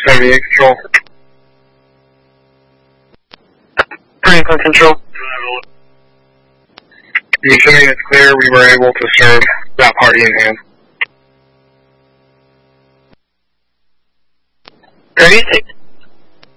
78 Control. Franklin Control. The showing is clear. We were able to serve that party in hand. 36.